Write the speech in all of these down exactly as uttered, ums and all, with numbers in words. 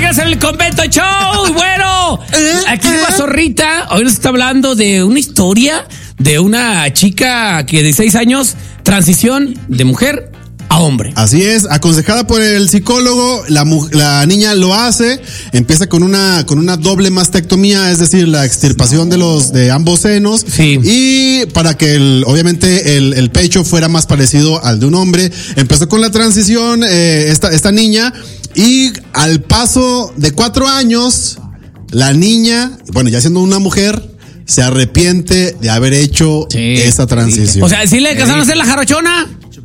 regreso en el Convento Show. Bueno, aquí va Zorrita. Hoy nos está hablando de una historia de una chica que de seis años, transición de mujer a hombre. Así es, aconsejada por el psicólogo, la, la niña lo hace, empieza con una con una doble mastectomía, es decir, la extirpación de los de ambos senos, sí. Y para que el, obviamente el, el pecho fuera más parecido al de un hombre, empezó con la transición eh, esta esta niña, y al paso de cuatro años, la niña, bueno, ya siendo una mujer, se arrepiente de haber hecho sí, esa transición. Sí. O sea, ¿sí le casaron a hacer la jarochona?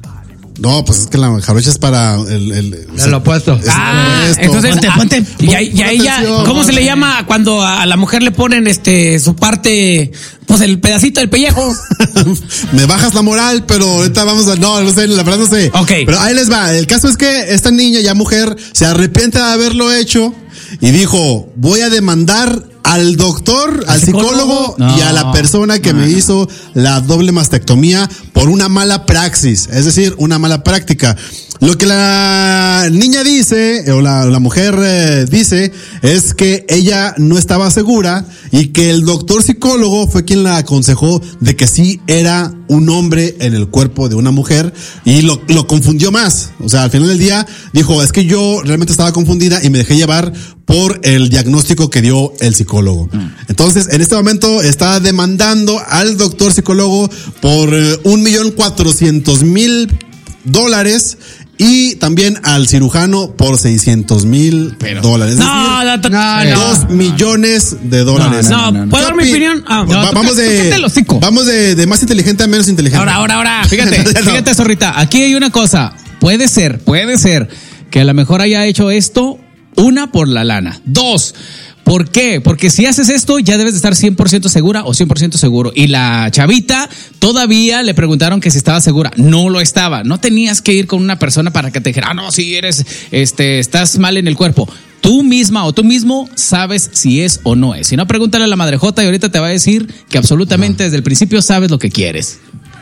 No, pues es que la jarocha es para el... el, el lo opuesto. Ah, entonces, ponte, ponte. Y ahí, y ahí ya, ¿cómo se le llama cuando a la mujer le ponen este su parte, pues el pedacito del pellejo? Me bajas la moral, pero ahorita vamos a... No, no sé, la verdad no sé. Ok. Pero ahí les va. El caso es que esta niña, ya mujer, se arrepiente de haberlo hecho y dijo, voy a demandar al doctor, al psicólogo no. y a la persona que no. me hizo la doble mastectomía por una mala praxis, es decir, una mala práctica. Lo que la niña dice, o la, la mujer eh, dice, es que ella no estaba segura y que el doctor psicólogo fue quien la aconsejó de que sí era un hombre en el cuerpo de una mujer, y lo, lo confundió más. O sea, al final del día dijo, es que yo realmente estaba confundida y me dejé llevar por el diagnóstico que dio el psicólogo. Entonces, en este momento está demandando al doctor psicólogo por eh, un millón cuatrocientos mil dólares, y también al cirujano por seiscientos mil dólares. No, es decir, no, no, dos no, millones de dólares. No, no, no, no. ¿Puedo dar mi opinión? Ah, no, vamos de, vamos de, de más inteligente a menos inteligente. Ahora, ahora, ahora. Fíjate, fíjate, Zorrita, aquí hay una cosa. Puede ser, puede ser que a lo mejor haya hecho esto, una, por la lana. Dos, ¿por qué? Porque si haces esto ya debes de estar cien por ciento segura o cien por ciento seguro. Y la chavita todavía le preguntaron que si estaba segura. No lo estaba. No tenías que ir con una persona para que te dijera, ah, no, si eres, este, estás mal en el cuerpo. Tú misma o tú mismo sabes si es o no es. Si no, pregúntale a la madrejota y ahorita te va a decir que absolutamente no. desde el principio sabes lo que quieres.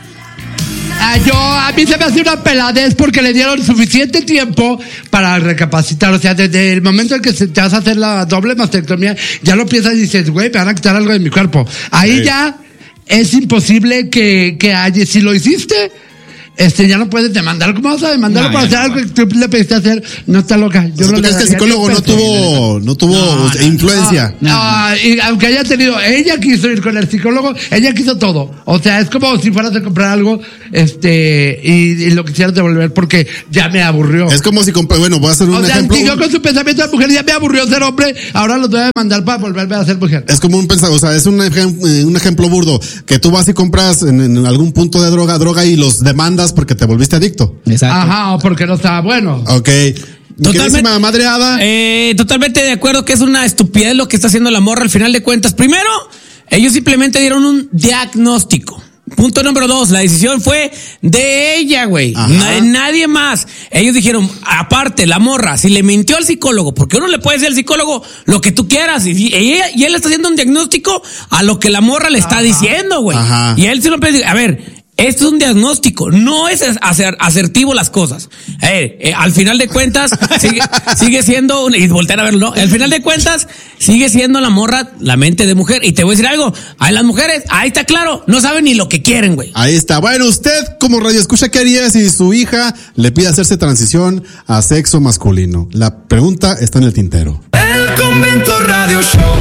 Ah, yo, a mí se me hace una peladez porque le dieron suficiente tiempo para recapacitar. O sea, desde el momento en que te vas a hacer la doble mastectomía, ya lo piensas y dices, güey, me van a quitar algo de mi cuerpo. Ahí sí. ya es imposible que, que haya, si lo hiciste, este, ya no puedes demandarlo. ¿Cómo vas a demandarlo no, para hacer no, algo que tú le pediste hacer? No está loca. Yo o sea, no ¿tú crees que el psicólogo no tuvo, no tuvo no, no, influencia? No, no, no, y aunque haya tenido, ella quiso ir con el psicólogo, ella quiso todo. O sea, es como si fueras a comprar algo, este, y, y lo quisieras devolver porque ya me aburrió. Es como si compré, bueno, voy a hacer un o sea, ejemplo. Siguió con su pensamiento de mujer, ya me aburrió ser hombre, ahora lo voy a mandar para volverme a ser mujer. Es como un pensamiento, o sea, es un ejemplo, un ejemplo burdo, que tú vas y compras en, en algún punto de droga, droga y los demandas porque te volviste adicto. Exacto. Ajá, o porque no estaba bueno. Ok. Totalmente, madreada. Eh, totalmente de acuerdo que es una estupidez lo que está haciendo la morra al final de cuentas. Primero, ellos simplemente dieron un diagnóstico. Punto número dos, la decisión fue de ella, güey. De nadie más. Ellos dijeron, aparte, la morra, si le mintió al psicólogo, porque uno le puede decir al psicólogo lo que tú quieras, y, ella, y él está haciendo un diagnóstico a lo que la morra le está Ajá. diciendo, güey. Y él se lo puede decir, a ver, esto es un diagnóstico, no es hacer asertivo las cosas. Eh, eh, al final de cuentas, sigue, sigue siendo, un, y voltear a verlo, ¿no? Al final de cuentas, sigue siendo la morra, la mente de mujer. Y te voy a decir algo, a las mujeres, ahí está claro, no saben ni lo que quieren, güey. Ahí está. Bueno, usted, como radio escucha, ¿qué haría si su hija le pide hacerse transición a sexo masculino? La pregunta está en el tintero. El Convento Radio Show.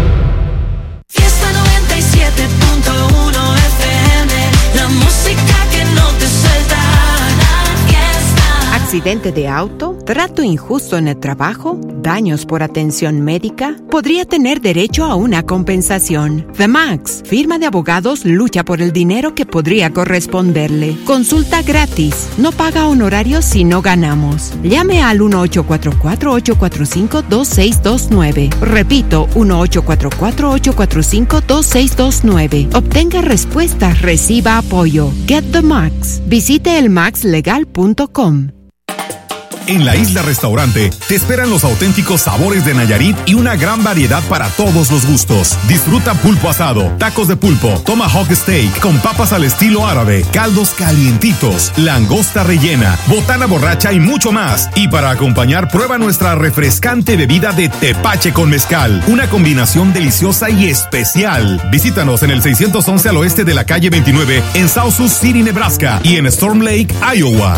Fiesta noventa y siete punto uno F M. La música que no te suelta la fiesta. ¿Accidente de auto? ¿Trato injusto en el trabajo? ¿Daños por atención médica? Podría tener derecho a una compensación. The Max, firma de abogados, lucha por el dinero que podría corresponderle. Consulta gratis. No paga honorarios si no ganamos. Llame al uno ocho cuatro cuatro, ocho cuatro cinco, dos seis dos nueve. Repito, uno ocho cuatro cuatro, ocho cuatro cinco, dos seis dos nueve. Obtenga respuestas, reciba apoyo. Get the Max. Visite el max legal punto com. En La Isla Restaurante te esperan los auténticos sabores de Nayarit y una gran variedad para todos los gustos. Disfruta pulpo asado, tacos de pulpo, tomahawk steak con papas al estilo árabe, caldos calientitos, langosta rellena, botana borracha y mucho más. Y para acompañar, prueba nuestra refrescante bebida de tepache con mezcal, una combinación deliciosa y especial. Visítanos en el seiscientos once al oeste de la calle veintinueve en South Sioux City, Nebraska y en Storm Lake, Iowa.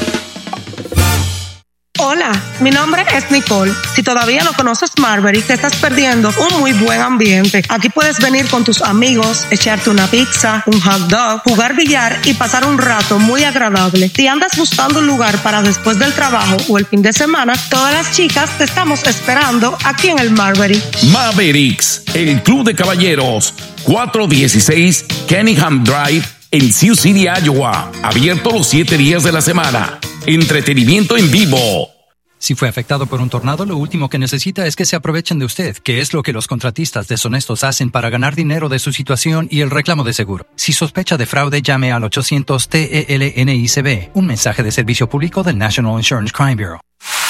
Hola, mi nombre es Nicole. Si todavía no conoces Marbury, te estás perdiendo un muy buen ambiente. Aquí puedes venir con tus amigos, echarte una pizza, un hot dog, jugar billar y pasar un rato muy agradable. Si andas buscando un lugar para después del trabajo o el fin de semana, todas las chicas te estamos esperando aquí en el Marbury. Mavericks, el club de caballeros, cuatrocientos dieciséis Kenningham Drive en Sioux City, Iowa. Abierto los siete días de la semana. Entretenimiento en vivo. Si fue afectado por un tornado, lo último que necesita es que se aprovechen de usted, que es lo que los contratistas deshonestos hacen para ganar dinero de su situación y el reclamo de seguro. Si sospecha de fraude, llame al ochocientos T E L N I C B, un mensaje de servicio público del National Insurance Crime Bureau.